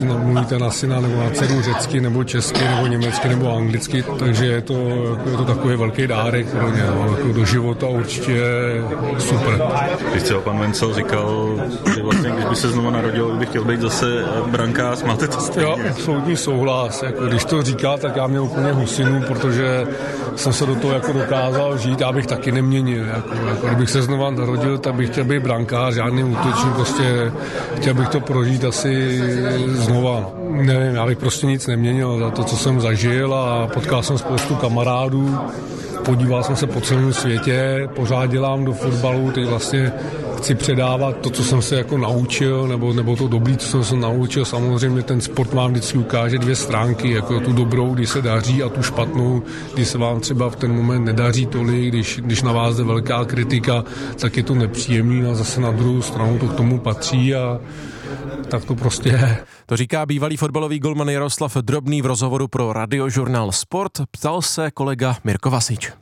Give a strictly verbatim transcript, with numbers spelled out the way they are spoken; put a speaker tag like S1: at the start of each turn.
S1: Mluvíte na syna nebo na dceru řecky, nebo česky, nebo německy, nebo anglicky, takže je to, je to takový velký dárek pro ně, no, jako do života určitě super.
S2: Když třeba pan Vencel říkal, že vlastně, když by se znovu narodil, bych chtěl být zase brankář, máte to stejně?
S1: Jo, absolutní souhlas, jako když to říká, tak já mě úplně husinu, protože jsem se do toho jako dokázal žít, já bych taky neměnil, jako, jako kdybych se znovu narodil, tak bych chtěl být brankář, žádný útočník, prostě chtěl bych to prožít asi znova. Nevím, já bych prostě nic neměnil za to, co jsem zažil a potkal jsem spoustu kamarádů, podíval jsem se po celém světě, pořád dělám do fotbalu, teď vlastně chci předávat to, co jsem se jako naučil, nebo, nebo to dobrý, co jsem se naučil. Samozřejmě ten sport vám vždycky ukáže dvě stránky, jako tu dobrou, kdy se daří, a tu špatnou, kdy se vám třeba v ten moment nedaří tolik, když, když na vás jde velká kritika, tak je to nepříjemný, a zase na druhou stranu to k tomu patří a tak to prostě je.
S3: To říká bývalý fotbalový golman Jaroslav Drobný v rozhovoru pro Radiožurnál Sport. Ptal se kolega Mirko Vasič.